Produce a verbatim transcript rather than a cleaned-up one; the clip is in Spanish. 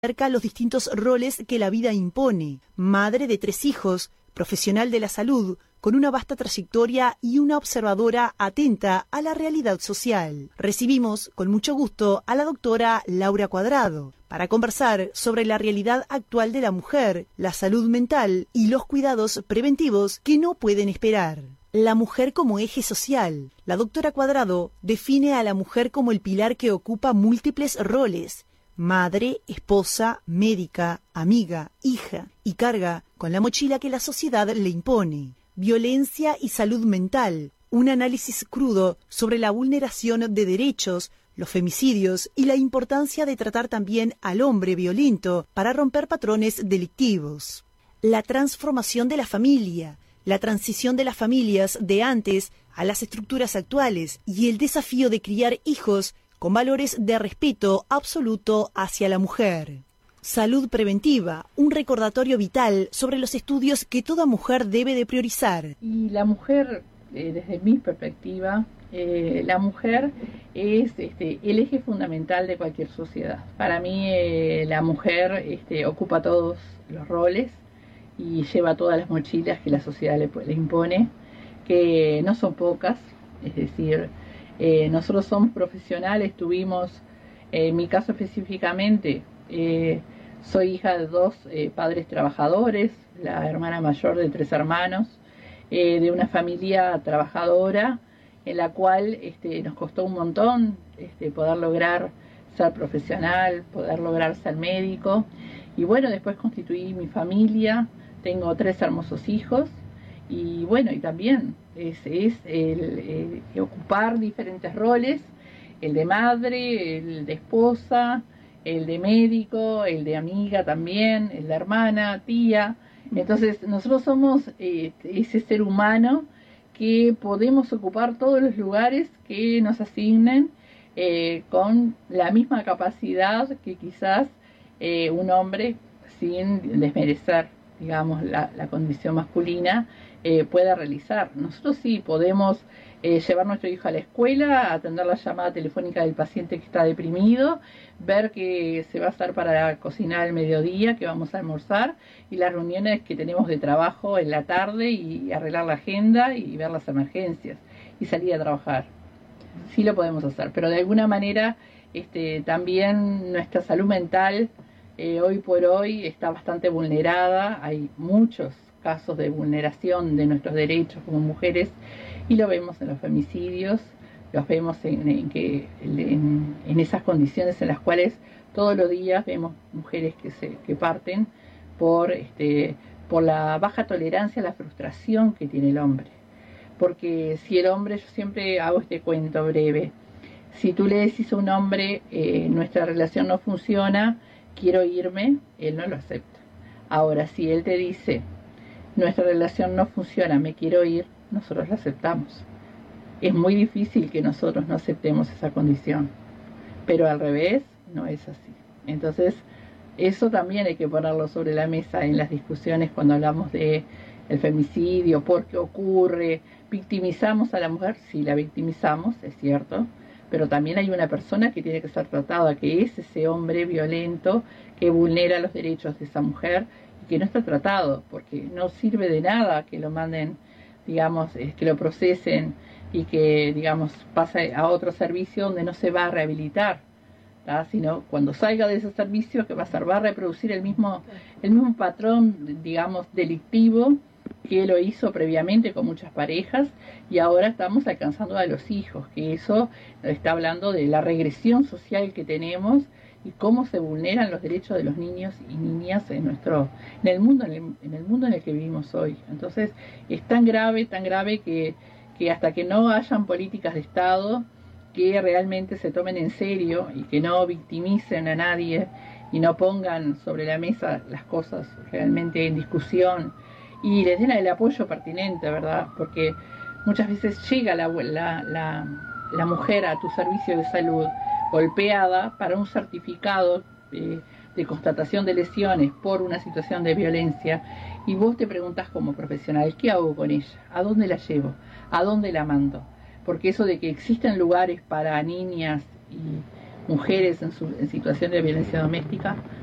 cerca los distintos roles que la vida impone. Madre de tres hijos, profesional de la salud, con una vasta trayectoria y una observadora atenta a la realidad social. Recibimos con mucho gusto a la doctora Laura Cuadrado para conversar sobre la realidad actual de la mujer, la salud mental y los cuidados preventivos que no pueden esperar. La mujer como eje social. La doctora Cuadrado define a la mujer como el pilar que ocupa múltiples roles: madre, esposa, médica, amiga, hija, y carga con la mochila que la sociedad le impone. Violencia y salud mental, un análisis crudo sobre la vulneración de derechos, los femicidios y la importancia de tratar también al hombre violento para romper patrones delictivos. La transformación de la familia, la transición de las familias de antes a las estructuras actuales y el desafío de criar hijos con valores de respeto absoluto hacia la mujer. Salud preventiva, un recordatorio vital sobre los estudios que toda mujer debe de priorizar. Y la mujer, eh, desde mi perspectiva, eh, la mujer es este, el eje fundamental de cualquier sociedad. Para mí eh, la mujer este, ocupa todos los roles y lleva todas las mochilas que la sociedad le, le impone, que no son pocas, es decir, Eh, nosotros somos profesionales, tuvimos, eh, en mi caso específicamente, eh, soy hija de dos eh, padres trabajadores, la hermana mayor de tres hermanos, eh, de una familia trabajadora en la cual este, nos costó un montón este, poder lograr ser profesional, poder lograr ser médico. Y bueno, después constituí mi familia, tengo tres hermosos hijos. Y bueno, y también es, es el, el ocupar diferentes roles, el de madre, el de esposa, el de médico, el de amiga también, el de hermana, tía. Entonces nosotros somos eh, ese ser humano que podemos ocupar todos los lugares que nos asignen eh, con la misma capacidad que quizás eh, un hombre, sin desmerecer, digamos, la, la condición masculina, eh, pueda realizar. Nosotros sí podemos eh, llevar a nuestro hijo a la escuela, atender la llamada telefónica del paciente que está deprimido, ver que se va a hacer para cocinar al mediodía, que vamos a almorzar, y las reuniones que tenemos de trabajo en la tarde, y arreglar la agenda y ver las emergencias, y salir a trabajar. Sí lo podemos hacer, pero de alguna manera este, también nuestra salud mental Eh, hoy por hoy está bastante vulnerada, hay muchos casos de vulneración de nuestros derechos como mujeres y lo vemos en los femicidios, los vemos en, en, que, en, en esas condiciones en las cuales todos los días vemos mujeres que, se, que parten por, este, por la baja tolerancia a la frustración que tiene el hombre. Porque si el hombre, yo siempre hago este cuento breve, si tú le decís a un hombre eh, nuestra relación no funciona, quiero irme, él no lo acepta. Ahora, si él te dice, nuestra relación no funciona, me quiero ir, nosotros la aceptamos. Es muy difícil que nosotros no aceptemos esa condición, pero al revés, no es así. Entonces, eso también hay que ponerlo sobre la mesa en las discusiones cuando hablamos de el femicidio, por qué ocurre, victimizamos a la mujer, sí la victimizamos, es cierto, pero también hay una persona que tiene que ser tratada, que es ese hombre violento que vulnera los derechos de esa mujer y que no está tratado, porque no sirve de nada que lo manden, digamos, que lo procesen y que, digamos, pase a otro servicio donde no se va a rehabilitar, ¿tá? Sino cuando salga de ese servicio, que va a hacer, va a reproducir el mismo, el mismo patrón, digamos, delictivo que lo hizo previamente con muchas parejas, y ahora estamos alcanzando a los hijos, que eso está hablando de la regresión social que tenemos y cómo se vulneran los derechos de los niños y niñas en nuestro en el mundo en el, en el mundo en el que vivimos hoy. Entonces es tan grave, tan grave que, que hasta que no hayan políticas de Estado que realmente se tomen en serio y que no victimicen a nadie y no pongan sobre la mesa las cosas realmente en discusión y les den el apoyo pertinente, ¿verdad? Porque muchas veces llega la, la, la, la mujer a tu servicio de salud golpeada para un certificado eh, de constatación de lesiones por una situación de violencia, y vos te preguntas como profesional, ¿qué hago con ella? ¿A dónde la llevo? ¿A dónde la mando? Porque eso de que existen lugares para niñas y mujeres en, su, en situación de violencia doméstica